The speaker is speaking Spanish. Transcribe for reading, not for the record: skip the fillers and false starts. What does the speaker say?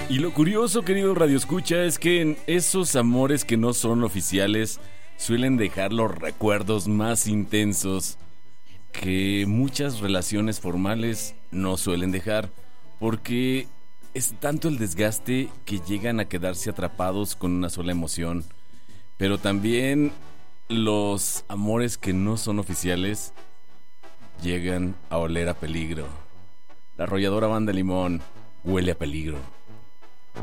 Y lo curioso, querido radioescucha, es que en esos amores que no son oficiales suelen dejar los recuerdos más intensos que muchas relaciones formales no suelen dejar, porque es tanto el desgaste que llegan a quedarse atrapados con una sola emoción. Pero también los amores que no son oficiales llegan a oler a peligro. La arrolladora Banda Limón huele a peligro.